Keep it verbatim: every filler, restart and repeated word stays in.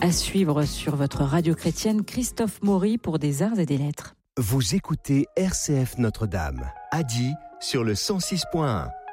À suivre sur votre radio chrétienne, Christophe Maury pour des arts et des lettres. Vous écoutez R C F Notre-Dame, à Die sur le cent six point un.